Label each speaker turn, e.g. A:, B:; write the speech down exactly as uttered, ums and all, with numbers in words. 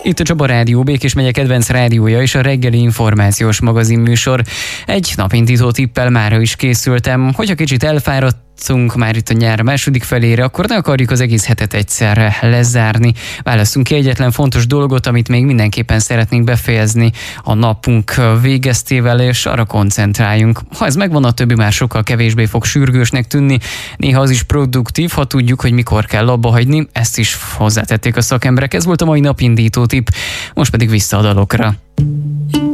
A: Itt a Csaba Rádió, Békés megye kedvenc rádiója és a reggeli információs magazinműsor. Egy napindító tippel mára is készültem, hogyha kicsit elfáradtunk már itt a nyár második felére, akkor ne akarjuk az egész hetet egyszerre lezárni. Válasszunk ki egyetlen fontos dolgot, amit még mindenképpen szeretnénk befejezni a napunk végeztével, és arra koncentráljunk. Ha ez megvan, a többi már sokkal kevésbé fog sürgősnek tűnni. Néha az is produktív, ha tudjuk, hogy mikor kell abba hagyni. Ezt is hozzátették a szakemberek. Ez volt a mai napindító tipp. Most pedig vissza a dalokra.